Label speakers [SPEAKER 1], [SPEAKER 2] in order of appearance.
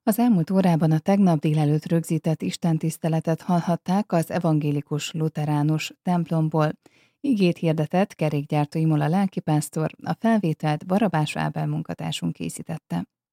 [SPEAKER 1] Az elmúlt órában a tegnap délelőtt rögzített istentiszteletet hallhatták az evangélikus luteránus templomból. Igét hirdetett kerékgyártó Imola lelkipásztor, a felvételt Barabás Ábel munkatársunk készítette.